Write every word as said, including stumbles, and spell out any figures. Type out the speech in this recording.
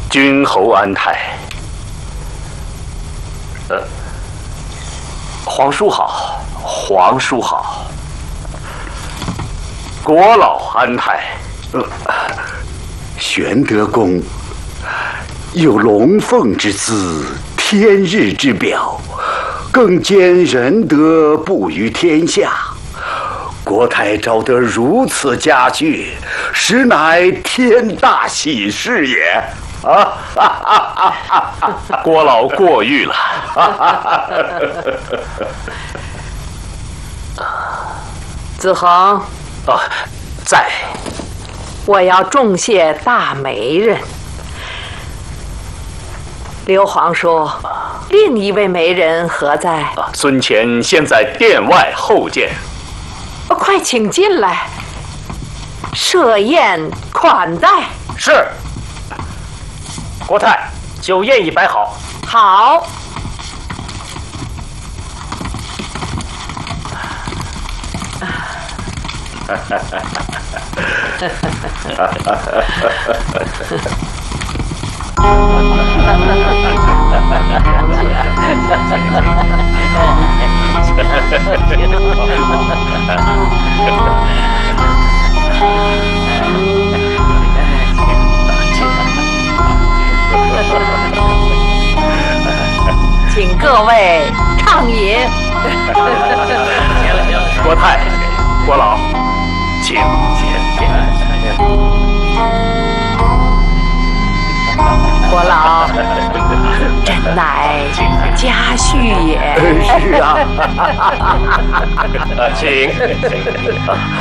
君侯安泰。呃，皇叔好，皇叔好。国老安泰。呃， 玄德公有龙凤之姿，天日之表，更兼仁德布于天下。国太招得如此佳婿，实乃天大喜事也。啊， 郭老过誉了。 子恒， 啊，在。 我要重谢大媒人。刘皇叔，另一位媒人何在？ 啊，孙乾现在殿外候见。 快请进来，设宴款待。 是。国太，酒宴已摆好。 好。请各位畅饮。 国太，国老，请请。 国老，真乃佳婿也。 是啊。 请。